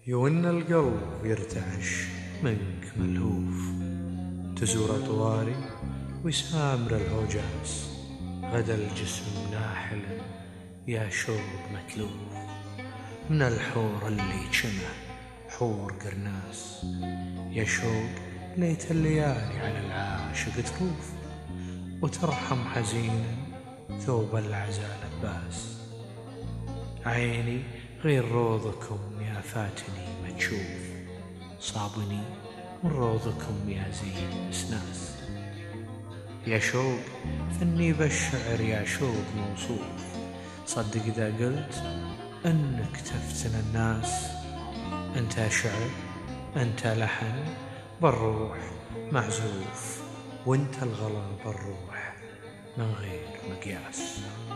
يون القلب يرتعش منك ملهوف، تزور أطواري ويسامر الهوجاس، غدا الجسم ناحل يا شوق متلوف، من الحور اللي جمع حور قرناس، يا شوق ليت الليالي على العاشق تروف، وترحم حزينا ثوب العزاء لباس، عيني غير روضكم يا فاتني ما تشوف، صابني من روضكم يا زين اسناس، يا شوق فني بالشعر يا شوق موصوف، صدق إذا قلت أنك تفتن الناس، أنت شعر أنت لحن بالروح معزوف، وانت الغلا بالروح من غير مقياس.